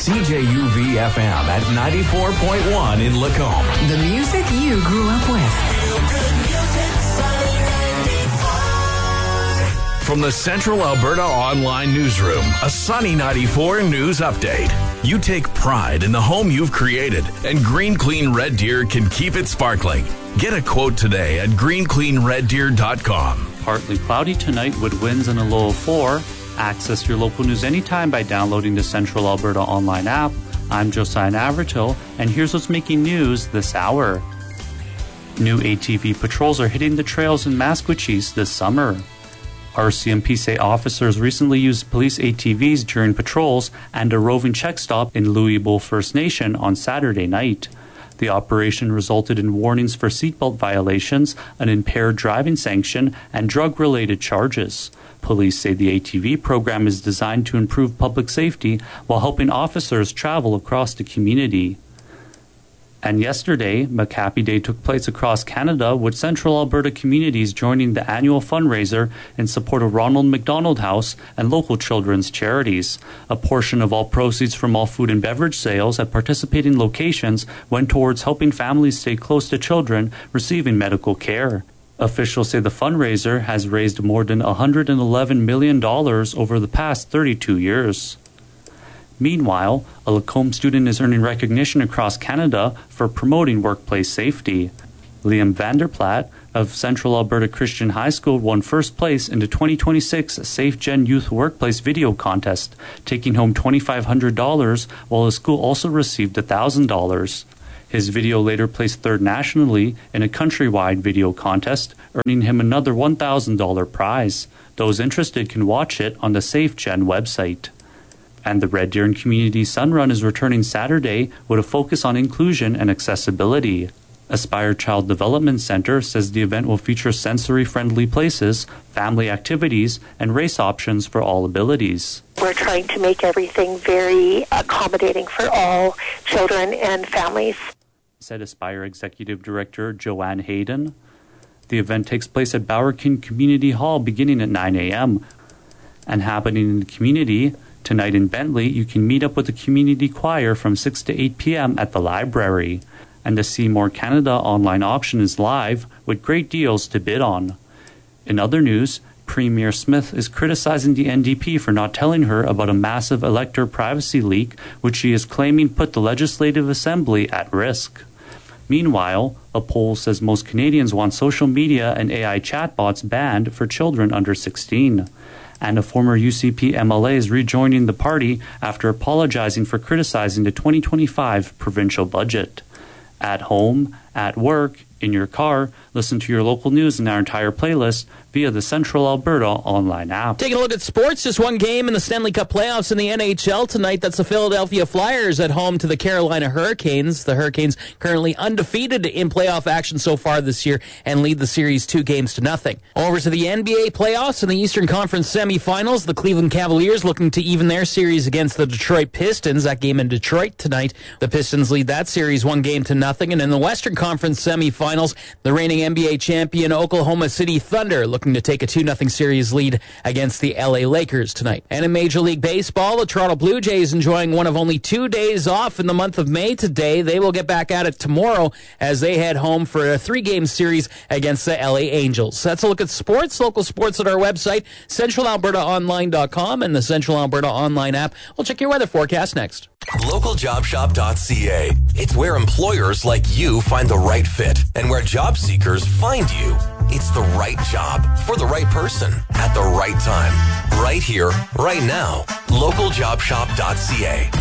CJUV FM at 94.1 in Lacombe. The music you grew up with. From the Central Alberta Online Newsroom, a Sunny 94 news update. You take pride in the home you've created, and Green Clean Red Deer can keep it sparkling. Get a quote today at greencleanreddeer.com. Partly cloudy tonight with winds in a low of 4. Access your local news anytime by downloading the Central Alberta Online app. I'm Josiah Navratil, and here's what's making news this hour. New ATV patrols are hitting the trails in Maskwacis this summer. RCMP say officers recently used police ATVs during patrols and a roving check stop in Louisbourg First Nation on Saturday night. The operation resulted in warnings for seatbelt violations, an impaired driving sanction, and drug-related charges. Police say the ATV program is designed to improve public safety while helping officers travel across the community. And yesterday, McHappy Day took place across Canada, with Central Alberta communities joining the annual fundraiser in support of Ronald McDonald House and local children's charities. A portion of all proceeds from all food and beverage sales at participating locations went towards helping families stay close to children receiving medical care. Officials say the fundraiser has raised more than $111 million over the past 32 years. Meanwhile, a Lacombe student is earning recognition across Canada for promoting workplace safety. Liam Vanderplaat of Central Alberta Christian High School won first place in the 2026 Safe Gen Youth Workplace Video Contest, taking home $2,500, while his school also received $1,000. His video later placed third nationally in a countrywide video contest, earning him another $1,000 prize. Those interested can watch it on the Safe Gen website. And the Red Deer and Community Sun Run is returning Saturday with a focus on inclusion and accessibility. Aspire Child Development Center says the event will feature sensory-friendly places, family activities, and race options for all abilities. We're trying to make everything very accommodating for all children and families, said Aspire Executive Director Joanne Hayden. The event takes place at Bowerkin Community Hall beginning at 9 a.m. and happening in the community. Tonight in Bentley, you can meet up with the community choir from 6 to 8 p.m. at the library. And the Seymour Canada online auction is live with great deals to bid on. In other news, Premier Smith is criticizing the NDP for not telling her about a massive elector privacy leak, which she is claiming put the Legislative Assembly at risk. Meanwhile, a poll says most Canadians want social media and AI chatbots banned for children under 16. And a former UCP MLA is rejoining the party after apologizing for criticizing the 2025 provincial budget. At home, at work, in your car, listen to your local news and our entire playlist via the Central Alberta online app. Taking a look at sports, just one game in the Stanley Cup playoffs in the NHL tonight. That's the Philadelphia Flyers at home to the Carolina Hurricanes. The Hurricanes currently undefeated in playoff action so far this year and lead the series 2-0. Over to the NBA playoffs in the Eastern Conference semifinals. The Cleveland Cavaliers looking to even their series against the Detroit Pistons. That game in Detroit tonight. The Pistons lead that series 1-0. And in the Western Conference semifinals, the reigning NBA champion Oklahoma City Thunder looking to take a 2-0 series lead against the LA Lakers tonight. And in Major League Baseball, the Toronto Blue Jays enjoying one of only 2 days off in the month of May today. They will get back at it tomorrow as they head home for a 3-game series against the LA Angels. That's a look at sports, local sports at our website, centralalbertaonline.com and the Central Alberta Online app. We'll check your weather forecast next. LocalJobShop.ca. It's where employers like you find the right fit and where job seekers find you. It's the right job for the right person at the right time. Right here, right now. LocalJobShop.ca.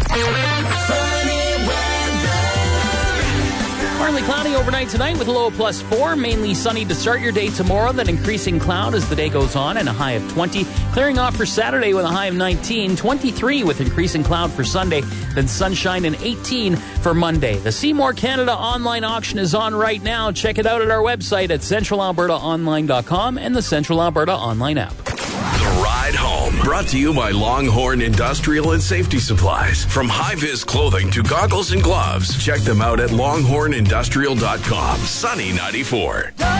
Partly cloudy overnight tonight with a low of +4. Mainly sunny to start your day tomorrow, then increasing cloud as the day goes on and a high of 20. Clearing off for Saturday with a high of 19. 23 with increasing cloud for Sunday, then sunshine and 18 for Monday. The Seymour Canada online auction is on right now. Check it out at our website at centralalbertaonline.com and the Central Alberta Online app. The Ride Home, brought to you by Longhorn Industrial and Safety Supplies. From high-vis clothing to goggles and gloves, check them out at longhornindustrial.com. Sunny 94.